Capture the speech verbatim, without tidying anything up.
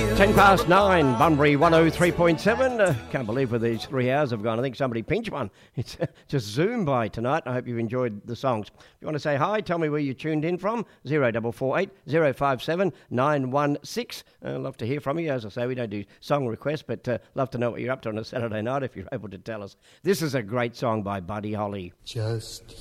Ten past nine, Bunbury one oh three point seven. Uh, can't believe where these three hours have gone. I think somebody pinched one. It's just zoomed by tonight. I hope you've enjoyed the songs. If you want to say hi, tell me where you tuned in from. zero four four eight, zero five seven, nine one six. Uh, love to hear from you. As I say, we don't do song requests, but uh, love to know what you're up to on a Saturday night if you're able to tell us. This is a great song by Buddy Holly. Just